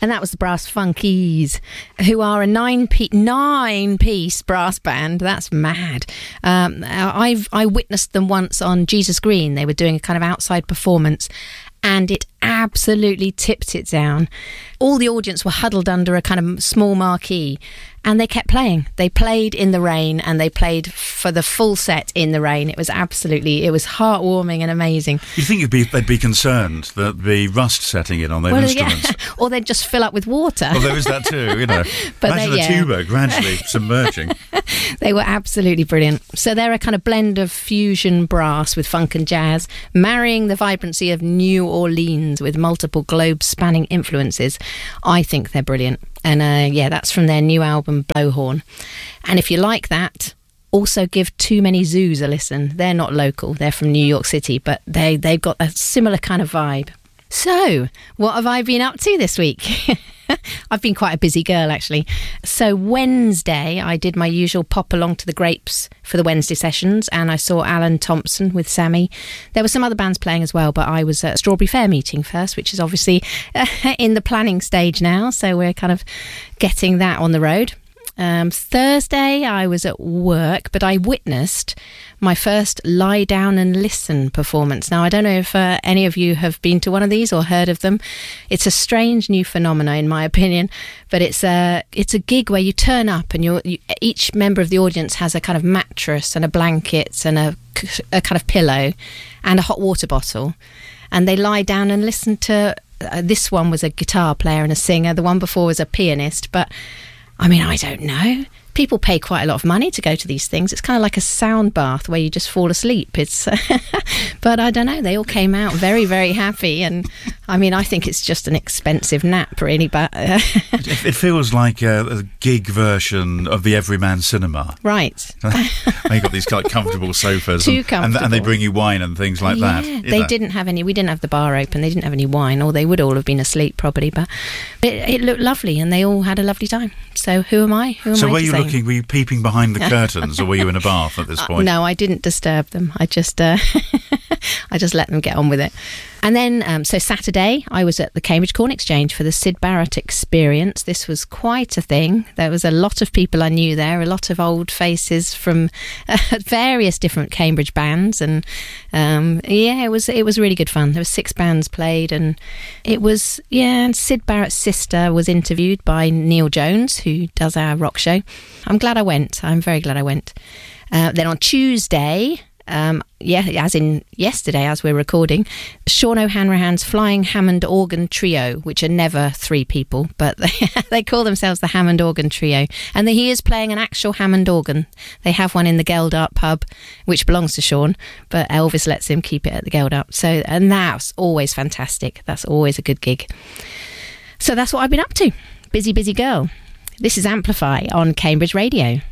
And that was the Brass Funkies, who are a nine-piece brass band. That's mad. I witnessed them once on Jesus Green. They were doing a kind of outside performance, and it absolutely tipped it down. All the audience were huddled under a kind of small marquee, and they kept playing. They played in the rain, and they played for the full set in the rain. It was heartwarming and amazing. You think they'd be concerned that there'd be rust setting in on their instruments? Yeah. Or they'd just fill up with water. Well, there is that too, you know. But imagine the tuba gradually submerging. They were absolutely brilliant. So they're a kind of blend of fusion brass with funk and jazz, marrying the vibrancy of New Orleans with multiple globe-spanning influences. I think they're brilliant. And that's from their new album, Blowhorn. And if you like that, also give Too Many Zoos a listen. They're not local, they're from New York City, but they've got a similar kind of vibe. So, what have I been up to this week? I've been quite a busy girl, actually. So Wednesday, I did my usual pop along to the Grapes for the Wednesday sessions, and I saw Alan Thompson with Sammy. There were some other bands playing as well, but I was at Strawberry Fair meeting first, which is obviously in the planning stage now, so we're kind of getting that on the road. Thursday, I was at work, but I witnessed my first Lie Down and Listen performance. Now, I don't know if any of you have been to one of these or heard of them. It's a strange new phenomenon, in my opinion, but it's a gig where you turn up and each member of the audience has a kind of mattress and a blanket and a kind of pillow and a hot water bottle, and they lie down and listen to... this one was a guitar player and a singer. The one before was a pianist, but... I mean, I don't know. People pay quite a lot of money to go to these things. It's kind of like a sound bath where you just fall asleep. It's, but I don't know. They all came out very, very happy. And I mean, I think it's just an expensive nap, really. But it feels like a gig version of the Everyman Cinema. Right. You've got these kind of comfortable sofas. Too comfortable. And they bring you wine and things like that. They didn't have any. We didn't have the bar open. They didn't have any wine, or they would all have been asleep probably. But it looked lovely, and they all had a lovely time. So who am I? So were you looking? Were you peeping behind the curtains, or were you in a bath at this point? No, I didn't disturb them. I just let them get on with it. And then, so Saturday, I was at the Cambridge Corn Exchange for the Syd Barrett Experience. This was quite a thing. There was a lot of people I knew there, a lot of old faces from various different Cambridge bands. And it was really good fun. There were 6 bands played, and it was, and Syd Barrett's sister was interviewed by Neil Jones, who does our rock show. I'm glad I went. I'm very glad I went. Then on Tuesday... as in yesterday, as we're recording, Sean O'Hanrahan's Flying Hammond Organ Trio, which are never 3 people, but they call themselves the Hammond Organ Trio. And he is playing an actual Hammond organ. They have one in the Geldart pub, which belongs to Sean, but Elvis lets him keep it at the Geldart. So, and that's always fantastic. That's always a good gig. So that's what I've been up to. Busy, busy girl. This is Amplify on Cambridge Radio.